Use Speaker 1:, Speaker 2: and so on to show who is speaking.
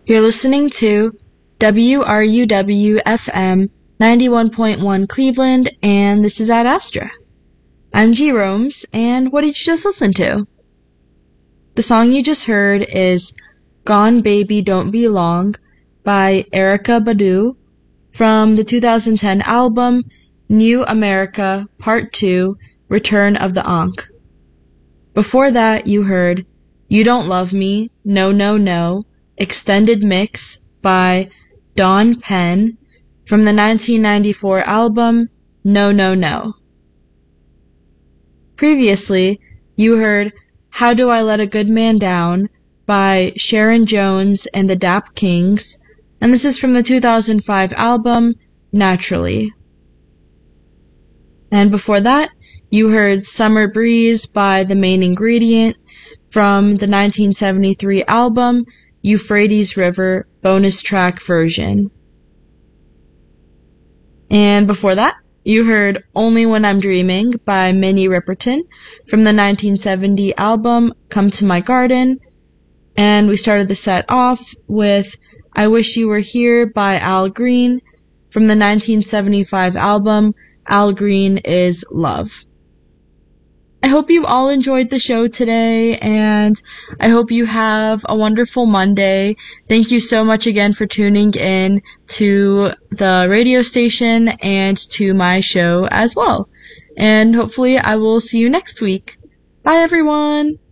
Speaker 1: You're listening to WRUW-FM 91.1 Cleveland, and this is Ad Astra. I'm G. Romes, and what did you just listen to? The song you just heard is Gone Baby Don't Be Long by Erykah Badu from the 2010 album New America Part 2, Return of the Ankh. Before that, you heard You Don't Love Me, No No No, extended mix by Dawn Penn from the 1994 album No No No. Previously, you heard How Do I Let a Good Man Down by Sharon Jones and the Dap Kings, and this is from the 2005 album Naturally. And before that, you heard Summer Breeze by The Main Ingredient from the 1973 album Euphrates River bonus track version. And before that, you heard Only When I'm Dreaming by Minnie Riperton from the 1970 album Come to My Garden. And we started the set off with I Wish You Were Here by Al Green from the 1975 album Al Green is Love. I hope you all enjoyed the show today, and I hope you have a wonderful Monday. Thank you so much again for tuning in to the radio station and to my show as well. And hopefully I will see you next week. Bye, everyone!